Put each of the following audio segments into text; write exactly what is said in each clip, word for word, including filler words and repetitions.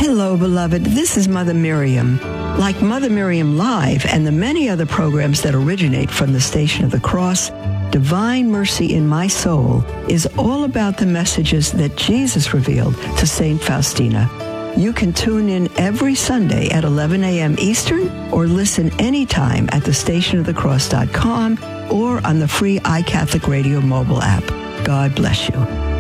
Hello, beloved. This is Mother Miriam. Like Mother Miriam Live and the many other programs that originate from the Station of the Cross, Divine Mercy in My Soul is all about the messages that Jesus revealed to Saint Faustina. You can tune in every Sunday at eleven a.m. Eastern or listen anytime at the station of the cross dot com or on the free iCatholic Radio mobile app. God bless you.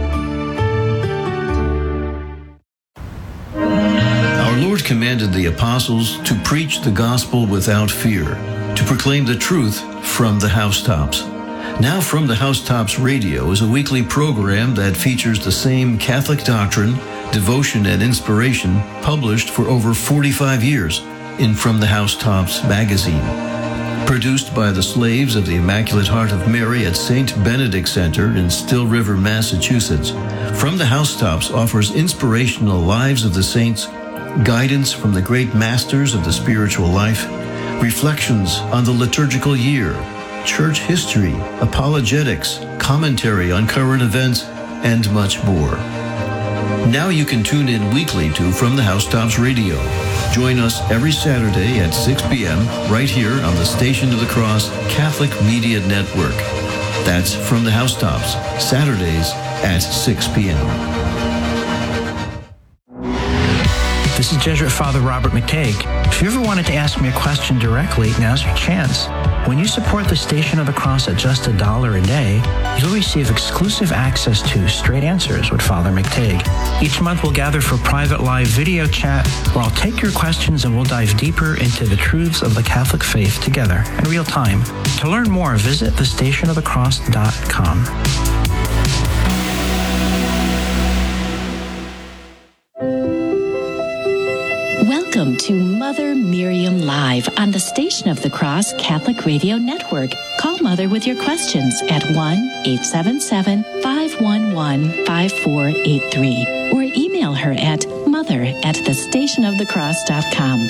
Our Lord commanded the apostles to preach the gospel without fear, to proclaim the truth from the housetops. Now From the Housetops Radio is a weekly program that features the same Catholic doctrine, devotion, and inspiration published for over forty-five years in From the Housetops magazine. Produced by the slaves of the Immaculate Heart of Mary at Saint Benedict Center in Still River, Massachusetts, From the Housetops offers inspirational lives of the saints, guidance from the great masters of the spiritual life, reflections on the liturgical year, church history, apologetics, commentary on current events, and much more. Now you can tune in weekly to From the Housetops Radio. Join us every Saturday at six p.m. right here on the Station of the Cross Catholic Media Network. That's From the Housetops, Saturdays at six p.m. This is Jesuit Father Robert McTague. If you ever wanted to ask me a question directly, now's your chance. When you support the Station of the Cross at just a dollar a day, you'll receive exclusive access to Straight Answers with Father McTague. Each month we'll gather for private live video chat where I'll take your questions and we'll dive deeper into the truths of the Catholic faith together in real time. To learn more, visit the station of the cross dot com. Welcome to Mother Miriam Live on the Station of the Cross Catholic Radio Network. Call Mother with your questions at one eight seven seven, five one one, five four eight three or email her at mother at the station of the cross dot com.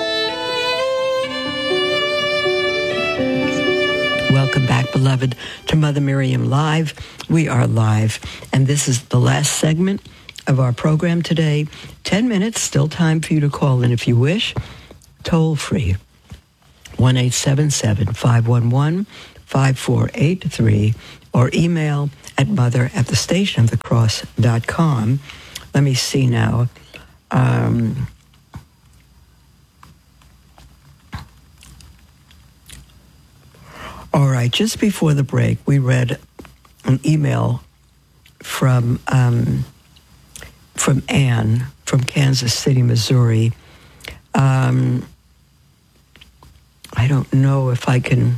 Welcome back, beloved, to Mother Miriam Live. We are live, and this is the last segment of our program today. Ten minutes, still time for you to call in if you wish. Toll free, one eight seven seven, five one one, five four eight three, or email at mother at the station of the cross dot com. Let me see now. Um, all right, just before the break, we read an email from um, from Anne from Kansas City, Missouri. Um, I don't know if I can.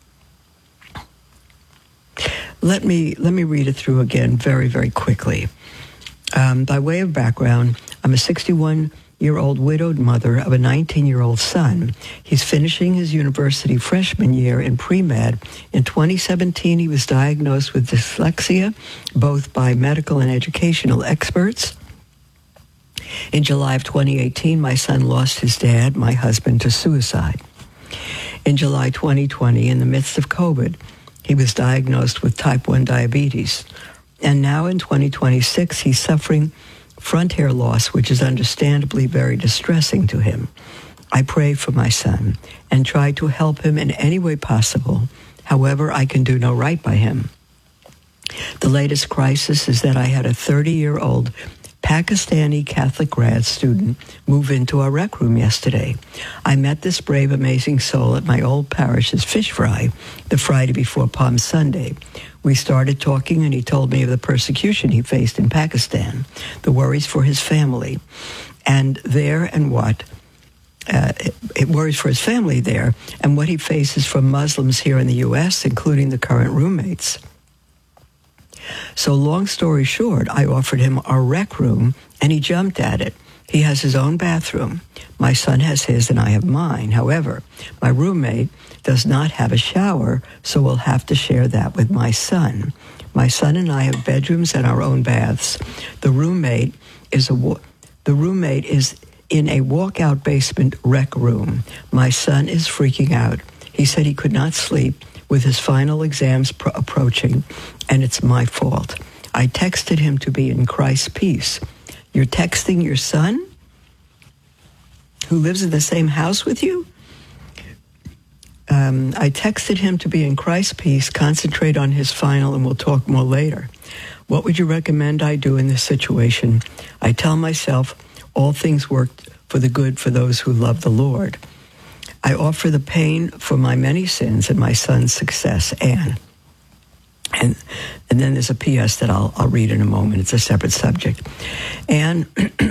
Let me let me read it through again very, very quickly. Um, by way of background, I'm a sixty-one-year-old widowed mother of a nineteen-year-old son. He's finishing his university freshman year in pre-med. In twenty seventeen, he was diagnosed with dyslexia, both by medical and educational experts. In July of twenty eighteen, my son lost his dad, my husband, to suicide. In July twenty twenty, in the midst of COVID, he was diagnosed with type one diabetes. And now in twenty twenty-six, he's suffering front hair loss, which is understandably very distressing to him. I pray for my son and try to help him in any way possible. However, I can do no right by him. The latest crisis is that I had a thirty-year-old Pakistani Catholic grad student move into our rec room yesterday. I met this brave, amazing soul at my old parish's fish fry the Friday before Palm Sunday. We started talking, and he told me of the persecution he faced in Pakistan, the worries for his family, and there and what uh, it, it worries for his family there, and what he faces from Muslims here in the U S, including the current roommates. So long story short, I offered him our rec room, and he jumped at it. He has his own bathroom. My son has his, and I have mine. However, my roommate does not have a shower, so we'll have to share that with my son. My son and I have bedrooms and our own baths. The roommate is a the roommate is in a walkout basement rec room. My son is freaking out. He said he could not sleep with his final exams pro- approaching, and it's my fault. I texted him to be in Christ's peace. You're texting your son? who lives in the same house with you? Um, I texted him to be in Christ's peace, concentrate on his final, and we'll talk more later. What would you recommend I do in this situation? I tell myself all things work for the good for those who love the Lord. I offer the pain for my many sins and my son's success, Anne. And and then there's a P S that I'll, I'll read in a moment. It's a separate subject. Anne,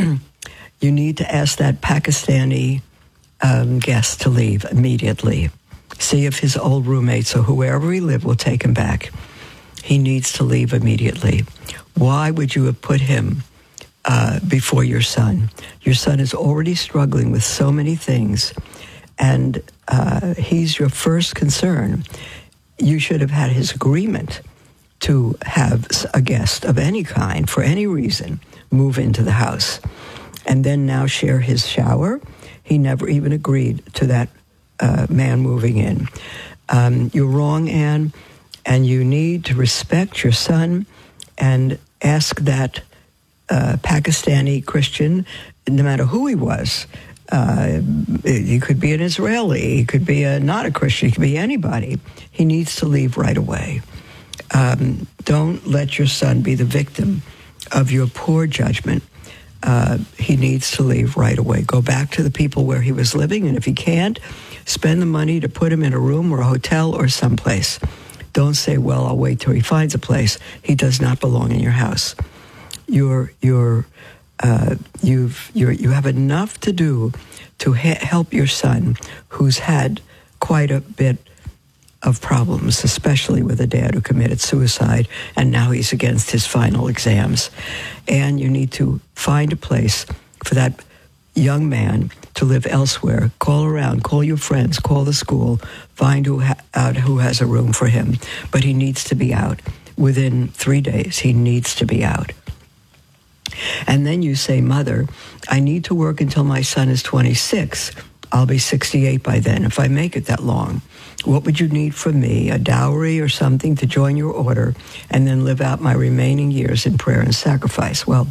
you need to ask that Pakistani um, guest to leave immediately. See if his old roommates or whoever he lived will take him back. He needs to leave immediately. Why would you have put him uh, before your son? Your son is already struggling with so many things, and uh, he's your first concern. You should have had his agreement to have a guest of any kind, for any reason, move into the house, and then now share his shower. He never even agreed to that uh, man moving in. Um, you're wrong, Anne, and you need to respect your son and ask that uh, Pakistani Christian, no matter who he was, uh, he could be an Israeli, he could be a not a Christian, he could be anybody. He needs to leave right away. Um, don't let your son be the victim of your poor judgment. Uh, he needs to leave right away. Go back to the people where he was living, and if he can't, spend the money to put him in a room or a hotel or someplace. Don't say, well, I'll wait till he finds a place. He does not belong in your house. You're, you're, uh, you've, you're, you have enough to do to ha- help your son, who's had quite a bit of problems, especially with a dad who committed suicide, and now he's against his final exams. And you need to find a place for that young man to live elsewhere. Call around, call your friends, call the school, find who ha- out who has a room for him. But he needs to be out. Within three days, he needs to be out. And then you say, Mother, I need to work until my son is twenty-six. I'll be sixty-eight by then, if I make it that long. What would you need from me, a dowry or something to join your order, and then live out my remaining years in prayer and sacrifice? Well,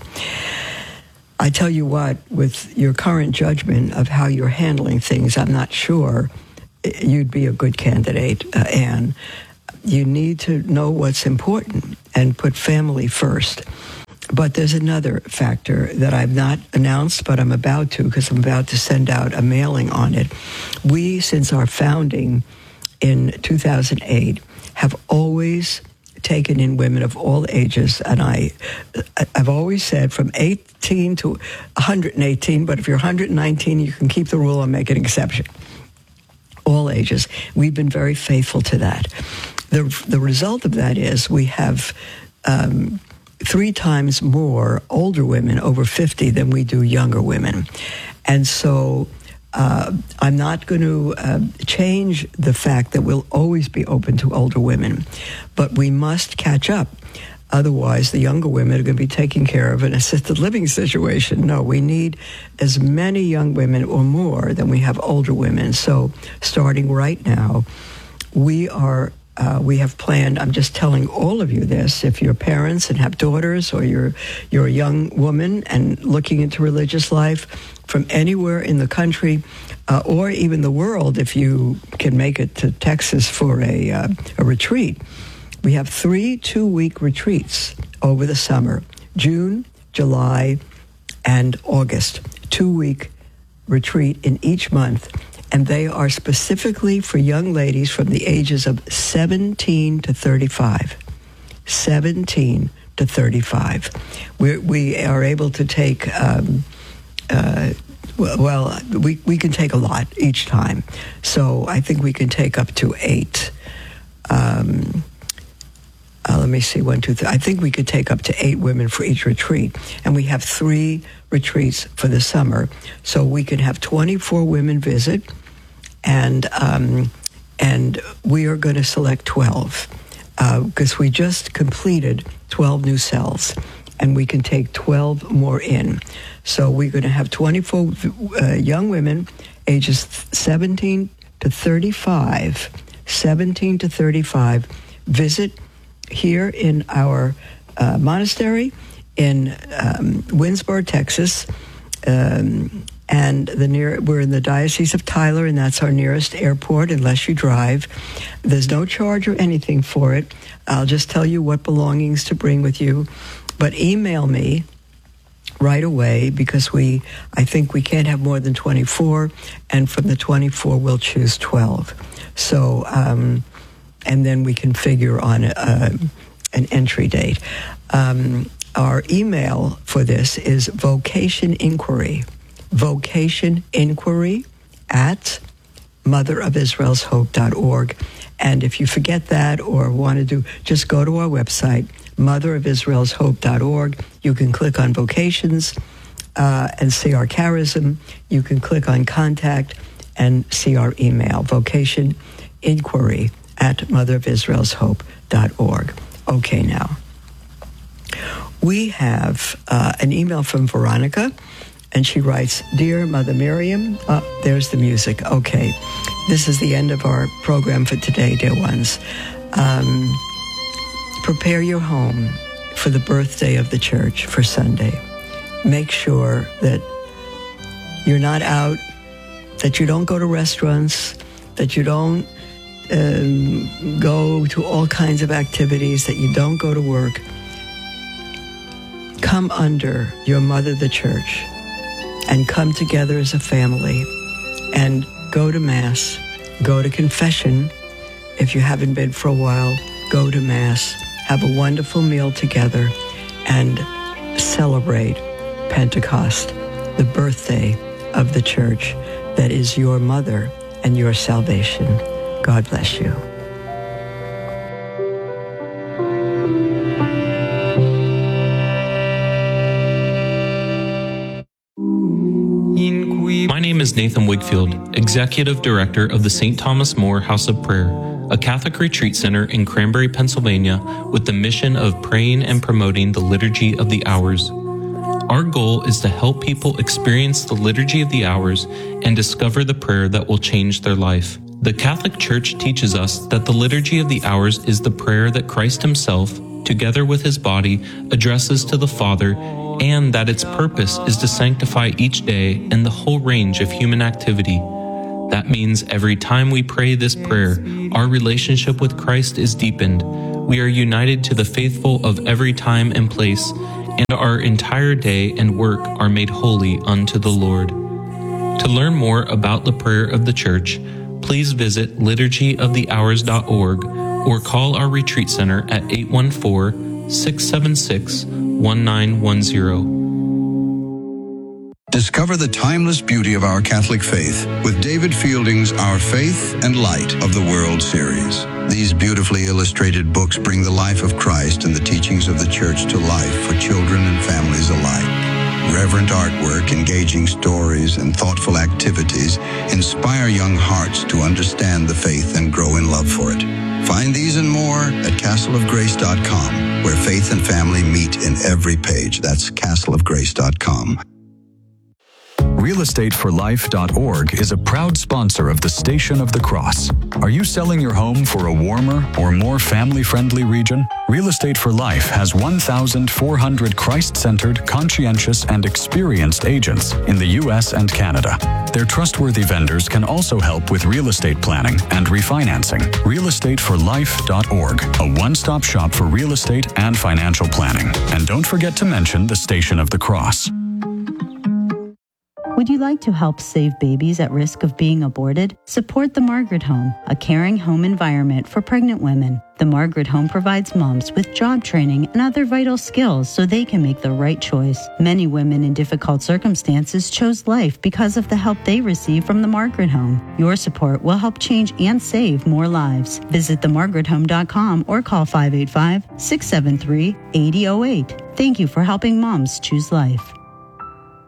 I tell you what, with your current judgment of how you're handling things, I'm not sure you'd be a good candidate, uh, Anne. You need to know what's important and put family first. But there's another factor that I've not announced, but I'm about to, because I'm about to send out a mailing on it. We, since our founding in two thousand eight, have always taken in women of all ages, and I, I've always said from eighteen to one hundred eighteen, but if you're one hundred nineteen, you can keep the rule and make an exception. All ages. We've been very faithful to that. The, the result of that is we have um, three times more older women over fifty than we do younger women. And so uh, I'm not going to uh, change the fact that we'll always be open to older women, but we must catch up. Otherwise, the younger women are going to be taking care of an assisted living situation. No, we need as many young women or more than we have older women. So starting right now, we are Uh, we have planned, I'm just telling all of you this, if you're parents and have daughters, or you're you're a young woman and looking into religious life from anywhere in the country, uh, or even the world, if you can make it to Texas for a, uh, a retreat. We have three two-week retreats over the summer, June, July, and August. Two-week retreat in each month. And they are specifically for young ladies from the ages of seventeen to thirty-five. seventeen to thirty-five. We we are able to take, um, uh, well, we, we can take a lot each time. So I think we can take up to eight. Um, uh, let me see, one, two, three. I think we could take up to eight women for each retreat. And we have three retreats for the summer. So we can have twenty-four women visit. And um, and we are going to select twelve because uh, we just completed twelve new cells, and we can take twelve more in. So we're going to have twenty-four uh, young women, ages seventeen to thirty-five, seventeen to thirty-five, visit here in our uh, monastery in um, Winsboro, Texas. Um, And the near we're in the Diocese of Tyler, and that's our nearest airport unless you drive. There's no charge or anything for it. I'll just tell you what belongings to bring with you. But email me right away, because we I think we can't have more than twenty-four, and from the twenty-four we'll choose twelve. So, um, and then we can figure on a, a, an entry date. Um, our email for this is vocation inquiry. Vocation Inquiry at mother of israel's hope dot org. And if you forget that or want to do, just go to our website, mother of israel's hope dot org. You can click on vocations uh, and see our charism. You can click on contact and see our email, Vocation Inquiry at mother of israel's hope dot org. Okay, now. We have uh, an email from Veronica. And she writes, Dear Mother Miriam, oh, there's the music. Okay, this is the end of our program for today, dear ones. Um, prepare your home for the birthday of the church for Sunday. Make sure that you're not out, that you don't go to restaurants, that you don't um, go to all kinds of activities, that you don't go to work. Come under your mother, the church, and come together as a family and go to Mass, go to confession. If you haven't been for a while, go to Mass, have a wonderful meal together, and celebrate Pentecost, the birthday of the church that is your mother and your salvation. God bless you. My name is Nathan Wigfield, Executive Director of the Saint Thomas More House of Prayer, a Catholic retreat center in Cranberry, Pennsylvania, with the mission of praying and promoting the Liturgy of the Hours. Our goal is to help people experience the Liturgy of the Hours and discover the prayer that will change their life. The Catholic Church teaches us that the Liturgy of the Hours is the prayer that Christ Himself, together with His body, addresses to the Father, and that its purpose is to sanctify each day and the whole range of human activity. That means every time we pray this prayer, our relationship with Christ is deepened. We are united to the faithful of every time and place, and our entire day and work are made holy unto the Lord. To learn more about the prayer of the Church, please visit liturgy of the hours dot org or call our retreat center at eight one four, six seven six, one nine one zero. Discover the timeless beauty of our Catholic faith with David Fielding's Our Faith and Light of the World series. These beautifully illustrated books bring the life of Christ and the teachings of the Church to life for children and families alike. Reverent artwork, engaging stories, and thoughtful activities inspire young hearts to understand the faith and grow in love for it. Find these and more at castle of grace dot com, where faith and family meet in every page. That's castle of grace dot com. real estate for life dot org is a proud sponsor of the Station of the Cross. Are you selling your home for a warmer or more family-friendly region? Real Estate for Life has one thousand four hundred Christ-centered, conscientious, and experienced agents in the U S and Canada. Their trustworthy vendors can also help with real estate planning and refinancing. real estate for life dot org, a one-stop shop for real estate and financial planning. And don't forget to mention the Station of the Cross. Would you like to help save babies at risk of being aborted? Support the Margaret Home, a caring home environment for pregnant women. The Margaret Home provides moms with job training and other vital skills so they can make the right choice. Many women in difficult circumstances chose life because of the help they receive from the Margaret Home. Your support will help change and save more lives. Visit the margaret home dot com or call five eight five, six seven three, eight zero zero eight. Thank you for helping moms choose life.